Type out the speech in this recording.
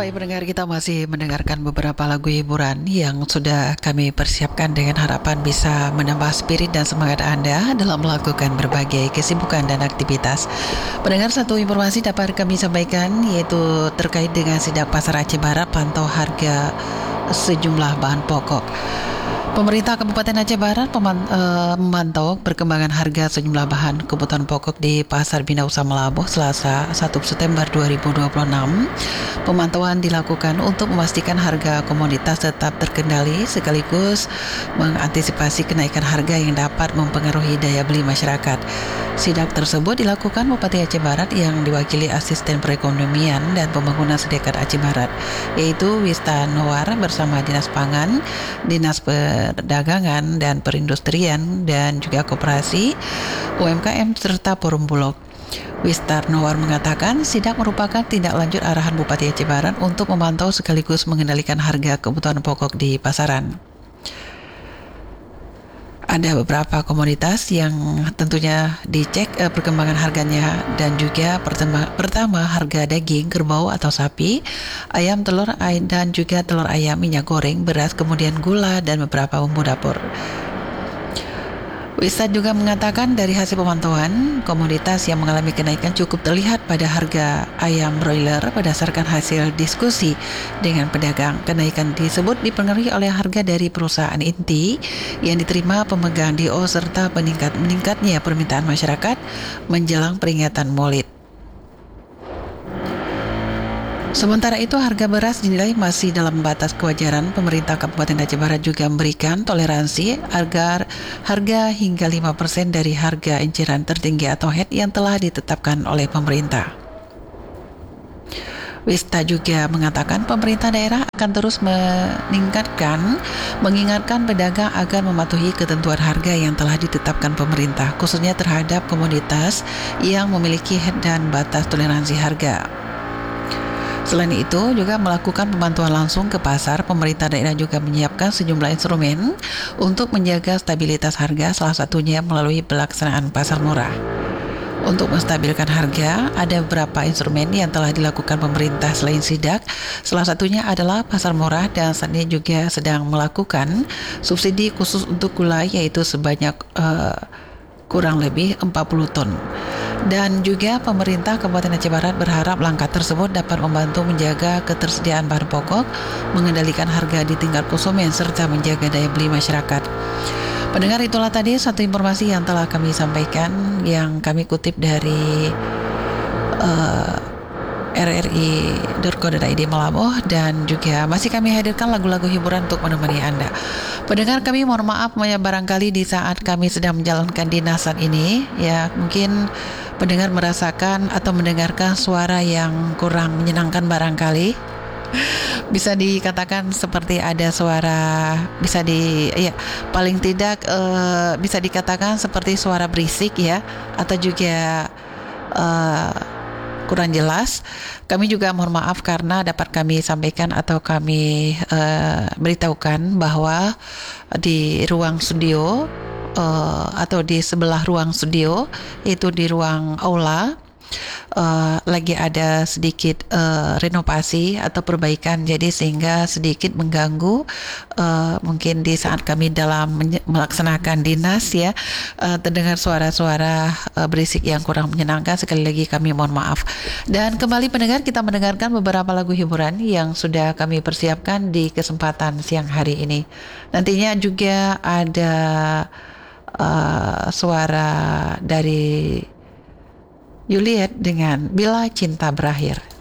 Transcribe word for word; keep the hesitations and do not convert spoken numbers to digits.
Baik pendengar, kita masih mendengarkan beberapa lagu hiburan yang sudah kami persiapkan dengan harapan bisa menambah spirit dan semangat Anda dalam melakukan berbagai kesibukan dan aktivitas. Pendengar, satu informasi dapat kami sampaikan yaitu terkait dengan sidak pasar Aceh Barat pantau harga sejumlah bahan pokok. Pemerintah Kabupaten Aceh Barat peman, uh, memantau perkembangan harga sejumlah bahan kebutuhan pokok di Pasar Bina Usaha Melabuh Selasa satu September dua ribu dua puluh enam. Pemantauan dilakukan untuk memastikan harga komoditas tetap terkendali sekaligus mengantisipasi kenaikan harga yang dapat mempengaruhi daya beli masyarakat. Sidak tersebut dilakukan Bupati Aceh Barat yang diwakili Asisten Perekonomian dan Pembangunan Sedekat Aceh Barat, yaitu Wista Nowar bersama Dinas Pangan, Dinas Perdagangan dan Perindustrian dan juga Koperasi, U M K M serta Forum Bulog. Wistar Nowar mengatakan sidak merupakan tindak lanjut arahan Bupati Aceh Barat untuk memantau sekaligus mengendalikan harga kebutuhan pokok di pasaran. Ada beberapa komoditas yang tentunya dicek eh, perkembangan harganya dan juga pertama, pertama harga daging kerbau atau sapi, ayam, telur, dan juga telur ayam, minyak goreng, beras, kemudian gula dan beberapa bumbu dapur. Wista juga mengatakan dari hasil pemantauan, komoditas yang mengalami kenaikan cukup terlihat pada harga ayam broiler berdasarkan hasil diskusi dengan pedagang. Kenaikan disebut dipengaruhi oleh harga dari perusahaan inti yang diterima pemegang D O serta peningkat meningkatnya permintaan masyarakat menjelang peringatan Maulid. Sementara itu, harga beras dinilai masih dalam batas kewajaran. Pemerintah Kabupaten Aceh Barat juga memberikan toleransi agar harga hingga lima persen dari harga eceran tertinggi atau H E D yang telah ditetapkan oleh pemerintah. Wista juga mengatakan pemerintah daerah akan terus meningkatkan, mengingatkan pedagang agar mematuhi ketentuan harga yang telah ditetapkan pemerintah, khususnya terhadap komoditas yang memiliki H E D dan batas toleransi harga. Selain itu, juga melakukan pemantauan langsung ke pasar. Pemerintah daerah juga menyiapkan sejumlah instrumen untuk menjaga stabilitas harga, salah satunya melalui pelaksanaan pasar murah. Untuk menstabilkan harga, ada beberapa instrumen yang telah dilakukan pemerintah selain sidak. Salah satunya adalah pasar murah dan saat ini juga sedang melakukan subsidi khusus untuk gula, yaitu sebanyak uh, kurang lebih empat puluh ton. Dan juga pemerintah Kabupaten Aceh Barat berharap langkah tersebut dapat membantu menjaga ketersediaan bahan pokok, mengendalikan harga di tingkat konsumen, serta menjaga daya beli masyarakat. Pendengar, itulah tadi satu informasi yang telah kami sampaikan yang kami kutip dari uh, r r i titik co titik i d Melabuh, dan juga masih kami hadirkan lagu-lagu hiburan untuk menemani Anda. Pendengar, kami mohon maaf ya barangkali di saat kami sedang menjalankan dinasan ini ya mungkin pendengar merasakan atau mendengarkan suara yang kurang menyenangkan barangkali. Bisa dikatakan seperti ada suara, bisa di ya paling tidak uh, bisa dikatakan seperti suara berisik ya, atau juga uh, kurang jelas. Kami juga mohon maaf karena dapat kami sampaikan atau kami uh, beritahukan bahwa di ruang studio uh, atau di sebelah ruang studio, itu di ruang aula, Uh, lagi ada sedikit uh, renovasi atau perbaikan, jadi sehingga sedikit mengganggu uh, mungkin di saat kami dalam menye- melaksanakan dinas ya, uh, terdengar suara-suara uh, berisik yang kurang menyenangkan. Sekali lagi kami mohon maaf. Dan kembali pendengar, kita mendengarkan beberapa lagu hiburan yang sudah kami persiapkan di kesempatan siang hari ini. Nantinya juga ada uh, suara dari Juliet dengan Bila Cinta Berakhir.